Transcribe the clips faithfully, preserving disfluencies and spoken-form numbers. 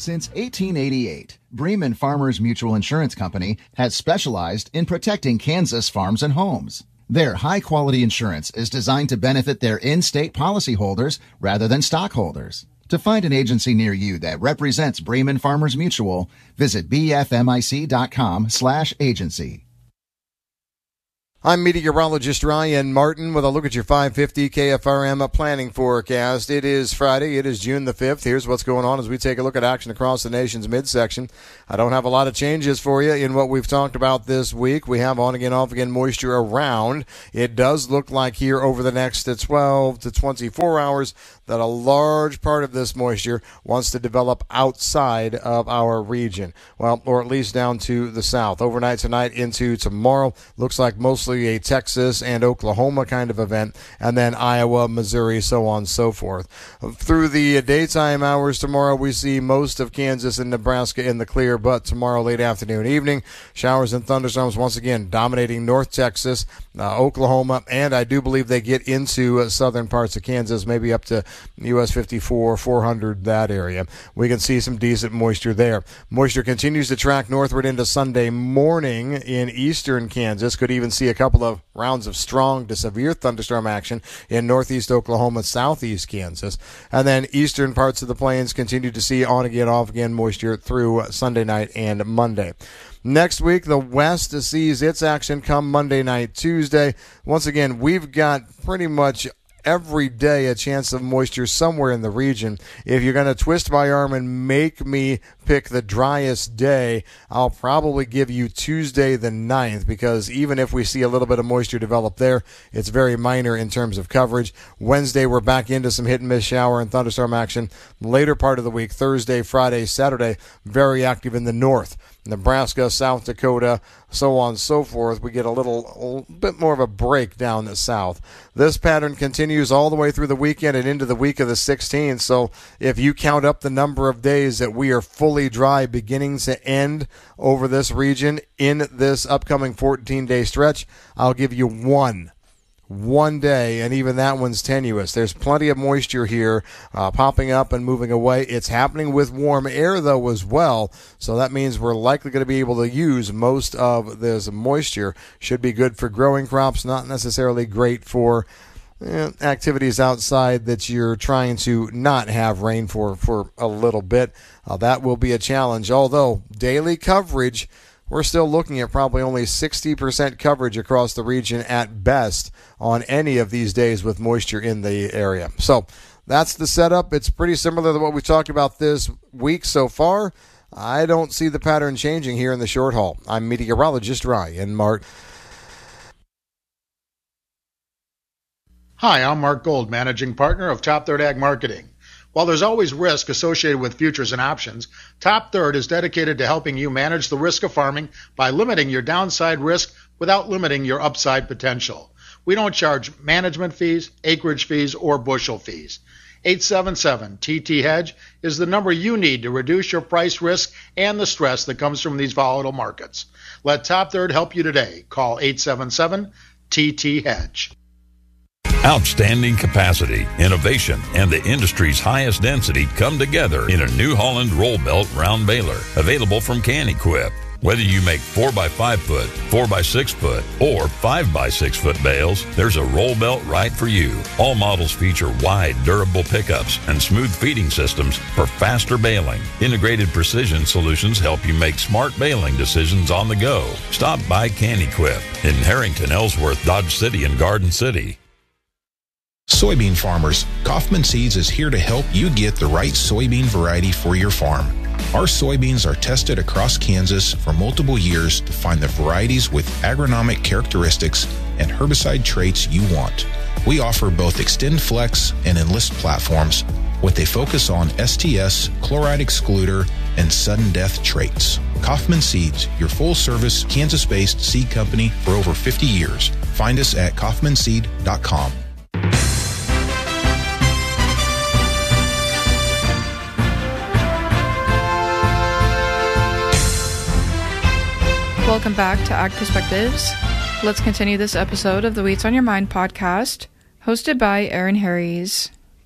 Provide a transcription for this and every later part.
Since eighteen eighty-eight, Bremen Farmers Mutual Insurance Company has specialized in protecting Kansas farms and homes. Their high-quality insurance is designed to benefit their in-state policyholders rather than stockholders. To find an agency near you that represents Bremen Farmers Mutual, visit bfmic.com slash agency. I'm meteorologist Ryan Martin with a look at your five fifty K F R M planning forecast. It is Friday. It is June the fifth. Here's what's going on as we take a look at action across the nation's midsection. I don't have a lot of changes for you in what we've talked about this week. We have on again, off again moisture around. It does look like here over the next twelve to twenty-four hours that a large part of this moisture wants to develop outside of our region. Well, or at least down to the south. Overnight tonight into tomorrow, looks like mostly a Texas and Oklahoma kind of event, and then Iowa, Missouri, so on and so forth. Through the daytime hours tomorrow, we see most of Kansas and Nebraska in the clear, but tomorrow late afternoon, evening, showers and thunderstorms once again dominating North Texas, uh, Oklahoma, and I do believe they get into uh, southern parts of Kansas, maybe up to U S fifty-four, four hundred, that area. We can see some decent moisture there. Moisture continues to track northward into Sunday morning in eastern Kansas. Could even see a couple of rounds of strong to severe thunderstorm action in northeast Oklahoma, southeast Kansas. And then eastern parts of the plains continue to see on again, off again moisture through Sunday night and Monday. Next week, the West sees its action come Monday night, Tuesday. Once again, we've got pretty much every day a chance of moisture somewhere in the region. If you're going to twist my arm and make me pick the driest day, I'll probably give you Tuesday the ninth, because even if we see a little bit of moisture develop there, it's very minor in terms of coverage. Wednesday, we're back into some hit and miss shower and thunderstorm action. Later part of the week, Thursday, Friday, Saturday, very active in the north. Nebraska, South Dakota, so on and so forth. We get a little a bit more of a break down the south. This pattern continues all the way through the weekend and into the week of the sixteenth. So if you count up the number of days that we are fully dry beginning to end over this region in this upcoming fourteen-day stretch, I'll give you one. One day, and even that one's tenuous. There's plenty of moisture here uh, popping up and moving away. It's happening with warm air, though, as well, so that means we're likely going to be able to use most of this moisture. Should be good for growing crops, not necessarily great for eh, activities outside that you're trying to not have rain for for a little bit. Uh, that will be a challenge, although daily coverage, we're still looking at probably only sixty percent coverage across the region at best on any of these days with moisture in the area. So that's the setup. It's pretty similar to what we talked about this week so far. I don't see the pattern changing here in the short haul. I'm meteorologist Ryan Martin. Hi, I'm Mark Gold, managing partner of Top Third Ag Marketing. While there's always risk associated with futures and options, Top Third is dedicated to helping you manage the risk of farming by limiting your downside risk without limiting your upside potential. We don't charge management fees, acreage fees, or bushel fees. eight seven seven T T Hedge is the number you need to reduce your price risk and the stress that comes from these volatile markets. Let Top Third help you today. Call eight seven seven T T Hedge. Outstanding capacity, innovation, and the industry's highest density come together in a New Holland roll belt round baler, available from Can-Equip. Whether you make four by five foot, four by six foot, or five by six foot bales, there's a roll belt right for you. All models feature wide, durable pickups and smooth feeding systems for faster baling. Integrated precision solutions help you make smart baling decisions on the go. Stop by Can-Equip in Harrington, Ellsworth, Dodge City, and Garden City. Soybean farmers, Kaufman Seeds is here to help you get the right soybean variety for your farm. Our soybeans are tested across Kansas for multiple years to find the varieties with agronomic characteristics and herbicide traits you want. We offer both XtendFlex and Enlist platforms with a focus on S T S, chloride excluder, and sudden death traits. Kaufman Seeds, your full-service Kansas-based seed company for over fifty years. Find us at kaufman seed dot com. Welcome back to Ag Perspectives. Let's continue this episode of the Weeds on Your Mind podcast, hosted by Aaron Harries.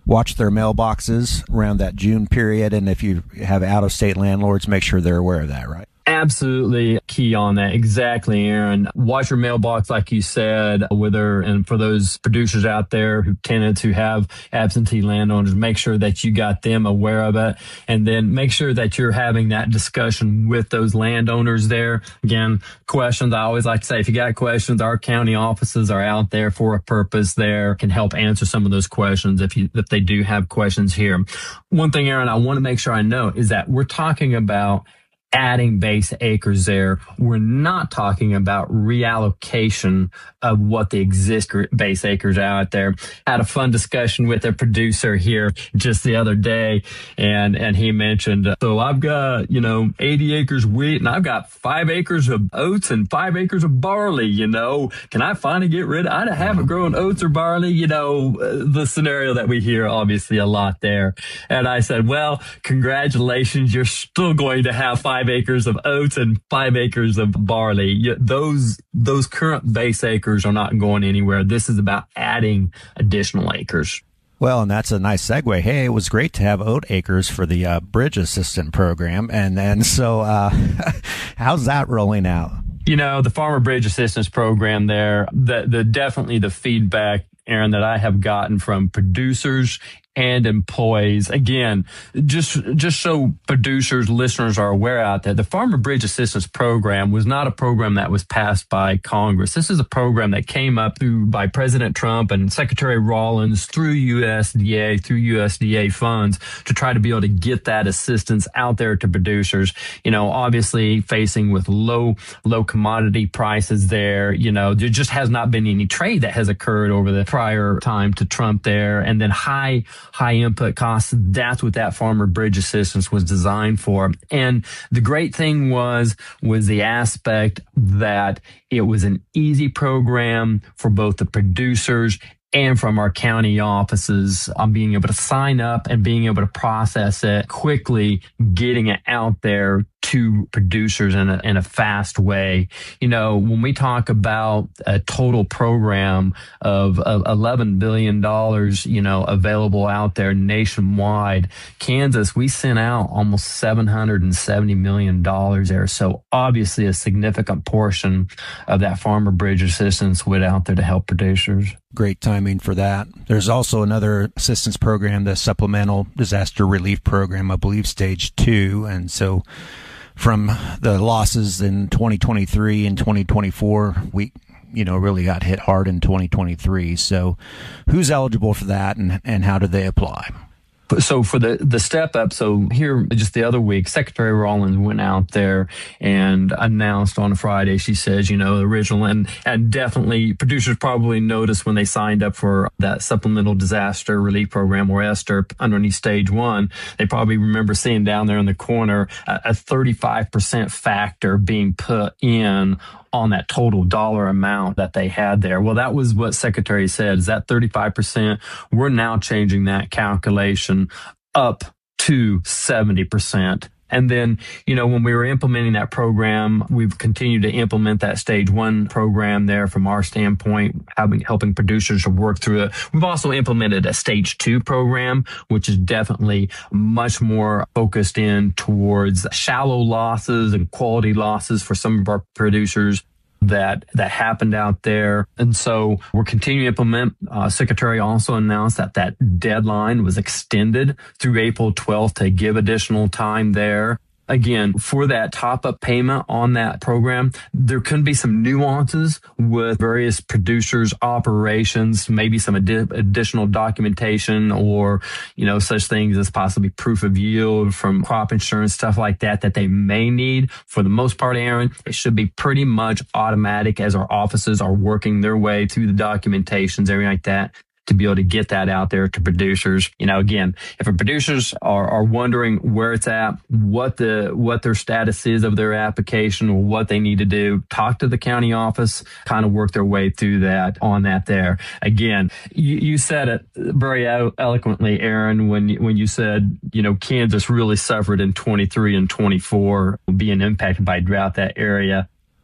watch their mailboxes around that June period. And if you have out-of-state landlords, make sure they're aware of that, right? Absolutely key on that. Exactly, Aaron. Watch your mailbox, like you said, whether, and for those producers out there who tended to have absentee landowners, make sure that you got them aware of it. And then make sure that you're having that discussion with those landowners there. Again, questions. I always like to say, if you got questions, our county offices are out there for a purpose there, can help answer some of those questions if you, if they do have questions here. One thing, Aaron, I want to make sure I know is that we're talking about adding base acres there. We're not talking about reallocation of what the exist base acres out there. Had a fun discussion with a producer here just the other day, and and he mentioned, so I've got, you know, eighty acres wheat, and I've got five acres of oats and five acres of barley, you know. Can I finally get rid of, I haven't grown oats or barley, you know, the scenario that we hear obviously a lot there. And I said, well, congratulations, you're still going to have five acres of oats and five acres of barley. Those those current base acres are not going anywhere. This is about adding additional acres. Well, and that's a nice segue. Hey, it was great to have oat acres for the uh, Bridge Assistant Program. And then, so uh, how's that rolling out? You know, the Farmer Bridge Assistance Program there, the, the definitely the feedback, Aaron, that I have gotten from producers and employees. Again, just just so producers, listeners are aware out there, the Farmer Bridge Assistance Program was not a program that was passed by Congress. This is a program that came up through by President Trump and Secretary Rawlins through U S D A, through U S D A funds to try to be able to get that assistance out there to producers. You know, obviously facing with low, low commodity prices there, you know, there just has not been any trade that has occurred over the prior time to Trump there. And then high, high input costs. That's what that Farmer Bridge Assistance was designed for. And the great thing was, was the aspect that it was an easy program for both the producers and from our county offices on being able to sign up and being able to process it quickly, getting it out there to producers in a, in a fast way. You know, when we talk about a total program of, of eleven billion dollars, you know, available out there nationwide, Kansas, we sent out almost seven hundred seventy million dollars there. So obviously a significant portion of that Farmer Bridge Assistance went out there to help producers. Great timing for that. There's also another assistance program, the Supplemental Disaster Relief Program, I believe stage two. And so from the losses in twenty twenty-three and twenty twenty-four, we, you know, really got hit hard in twenty twenty-three. So who's eligible for that, and, and how do they apply? So for the, the step up, so here just the other week, Secretary Rawlins went out there and announced on a Friday, she says, you know, the original, and, and definitely producers probably noticed when they signed up for that Supplemental Disaster Relief Program, or S D R P, underneath stage one, they probably remember seeing down there in the corner a, a thirty-five percent factor being put in on that total dollar amount that they had there. Well, that was what Secretary said, is that thirty-five percent. We're now changing that calculation up to seventy percent. And then, you know, when we were implementing that program, we've continued to implement that stage one program there from our standpoint, having, helping producers to work through it. We've also implemented a stage two program, which is definitely much more focused in towards shallow losses and quality losses for some of our producers that that happened out there. And so we're continuing to implement. Uh, Secretary also announced that that deadline was extended through April twelfth to give additional time there. Again, for that top-up payment on that program, there can be some nuances with various producers' operations, maybe some adi- additional documentation, or, you know, such things as possibly proof of yield from crop insurance, stuff like that, that they may need. For the most part, Aaron, it should be pretty much automatic as our offices are working their way through the documentations, everything like that, to be able to get that out there to producers. You know, again, if our producers are, are wondering where it's at, what the what their status is of their application, or what they need to do, talk to the county office, kind of work their way through that on that there. Again, you, you said it very eloquently, Aaron, when, when you said, you know, Kansas really suffered in twenty-three and twenty-four, being impacted by drought, that area.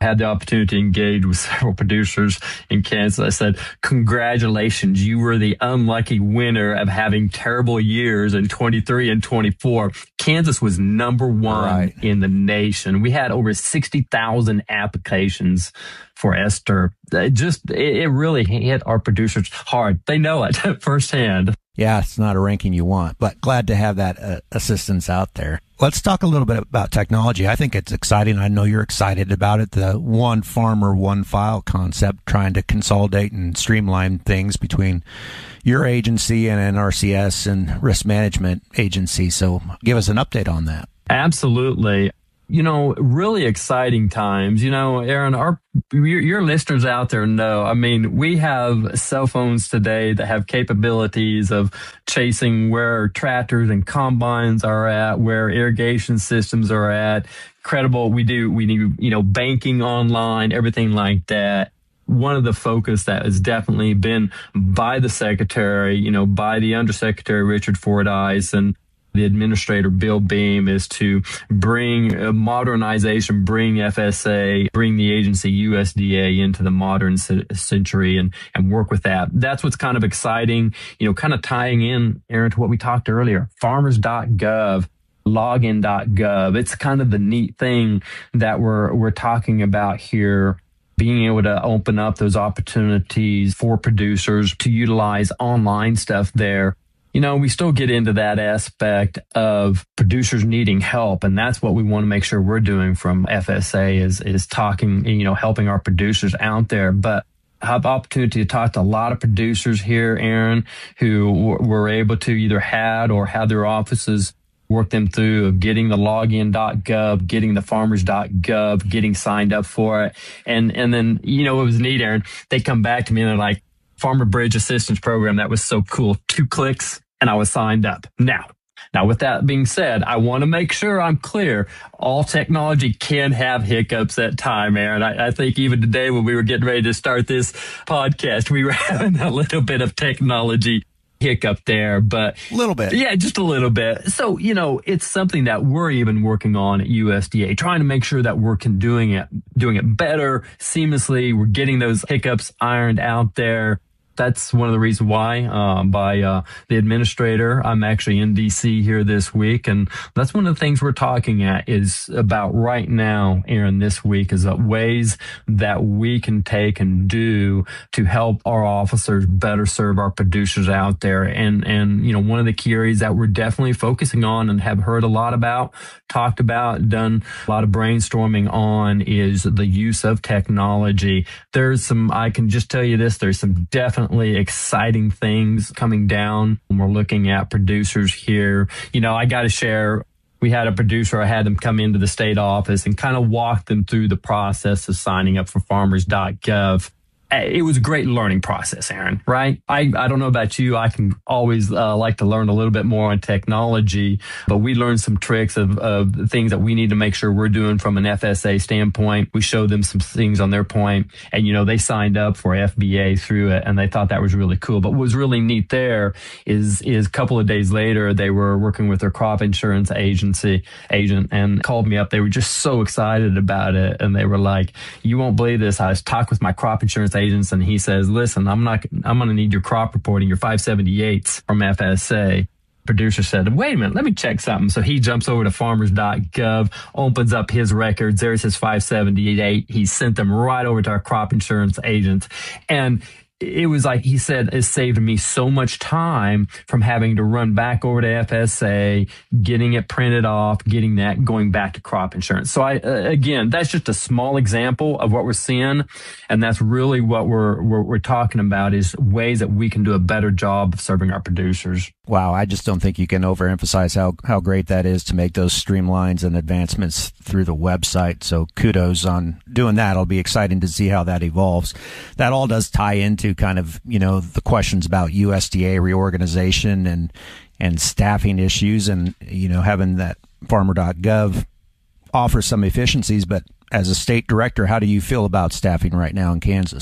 had the opportunity to engage with several producers in Kansas. I said, congratulations, you were the unlucky winner of having terrible years in twenty-three and twenty-four. Kansas was number one right. in the nation. We had over sixty thousand applications for S T R P. It just, it really hit our producers hard. They know it firsthand. Yeah, it's not a ranking you want, but glad to have that uh, assistance out there. Let's talk a little bit about technology. I think it's exciting. I know you're excited about it. The one farmer, one file concept, trying to consolidate and streamline things between your agency and N R C S and risk management agency. So give us an update on that. Absolutely. You know, really exciting times. You know, Aaron, our your, your listeners out there know, I mean, we have cell phones today that have capabilities of chasing where tractors and combines are at, where irrigation systems are at. Credible, we do, we do, you know, banking online, everything like that. One of the focus that has definitely been by the secretary, you know, by the undersecretary, Richard Fordyce, and the administrator, Bill Beam, is to bring uh, modernization, bring F S A, bring the agency U S D A into the modern c- century and, and work with that. That's what's kind of exciting, you know, kind of tying in, Aaron, to what we talked earlier, farmers dot gov. login dot gov. It's kind of the neat thing that we're, we're talking about here. Being able to open up those opportunities for producers to utilize online stuff there. You know, we still get into that aspect of producers needing help, and that's what we want to make sure we're doing from F S A is is talking, you know, helping our producers out there. But I have opportunity to talk to a lot of producers here, Aaron, who w- were able to either had or had their offices work them through of getting the login dot gov, getting the farmers dot gov, getting signed up for it. And and then, you know, it was neat, Aaron. They come back to me and they're like, Farmer Bridge Assistance Program, that was so cool. Two clicks and I was signed up. Now, now with that being said, I want to make sure I'm clear. All technology can have hiccups at time, Aaron. I, I think even today when we were getting ready to start this podcast, we were having a little bit of technology hiccup there, but a little bit. Yeah, just a little bit. So, you know, it's something that we're even working on at U S D A, trying to make sure that we're can doing it, doing it better, seamlessly. We're getting those hiccups ironed out there. That's one of the reasons why, um, by uh, the administrator, I'm actually in D C here this week. And that's one of the things we're talking at is about right now, Aaron, this week is uh, ways that we can take and do to help our officers better serve our producers out there. And, and, you know, one of the key areas that we're definitely focusing on and have heard a lot about, talked about, done a lot of brainstorming on is the use of technology. There's some, I can just tell you this, there's some definitely exciting things coming down when we're looking at producers here. You know, I got to share, we had a producer, I had them come into the state office and kind of walk them through the process of signing up for farmers dot gov. It was a great learning process, Aaron, right? I, I don't know about you. I can always uh, like to learn a little bit more on technology, but we learned some tricks of, of the things that we need to make sure we're doing from an F S A standpoint. We showed them some things on their point, and, you know, they signed up for F B A through it, and they thought that was really cool. But what was really neat there is, is a couple of days later, they were working with their crop insurance agency agent and called me up. They were just so excited about it, and they were like, you won't believe this. I was talking with my crop insurance agents, and he says, listen, I'm not, I'm going to need your crop reporting, your five seventy-eights from F S A. Producer said, wait a minute, let me check something. So he jumps over to farmers dot gov, opens up his records. There's his five seventy-eight. He sent them right over to our crop insurance agent. And it was like he said, it saved me so much time from having to run back over to F S A, getting it printed off, getting that, going back to crop insurance. So I, uh, again, that's just a small example of what we're seeing. And that's really what we're, we're, we're talking about is ways that we can do a better job of serving our producers. Wow. I just don't think you can overemphasize how, how great that is to make those streamlines and advancements through the website. So kudos on doing that. It'll be exciting to see how that evolves. That all does tie into kind of, you know, the questions about U S D A reorganization and, and staffing issues and, you know, having that farmer dot gov offer some efficiencies. But as a state director, how do you feel about staffing right now in Kansas?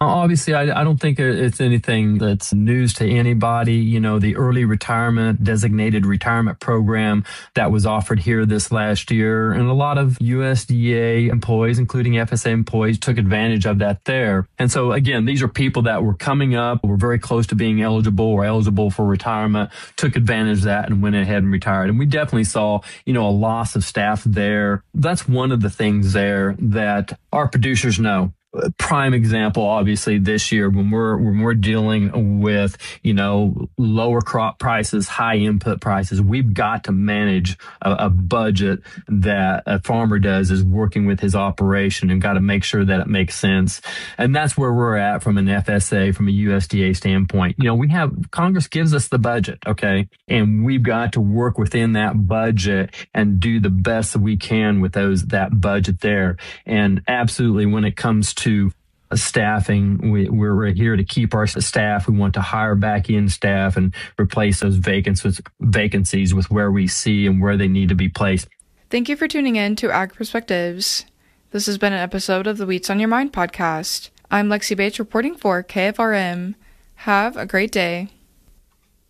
Obviously, I, I don't think it's anything that's news to anybody. You know, the early retirement, designated retirement program that was offered here this last year, and a lot of U S D A employees, including F S A employees, took advantage of that there. And so, again, these are people that were coming up, were very close to being eligible or eligible for retirement, took advantage of that and went ahead and retired. And we definitely saw, you know, a loss of staff there. That's one of the things there that our producers know. Prime example, obviously, this year when we're when we're dealing with, you know, lower crop prices, high input prices, we've got to manage a, a budget that a farmer does is working with his operation and got to make sure that it makes sense. And that's where we're at from an F S A, from a U S D A standpoint. You know, we have Congress gives us the budget, okay, and we've got to work within that budget and do the best that we can with those that budget there. And absolutely, when it comes to to staffing, we, we're here to keep our staff. We want to hire back in staff and replace those vacancies, vacancies with where we see and where they need to be placed. Thank you for tuning in to Ag Perspectives. This has been an episode of the Wheats on Your Mind podcast. I'm Lexi Bates reporting for K F R M. Have a great day.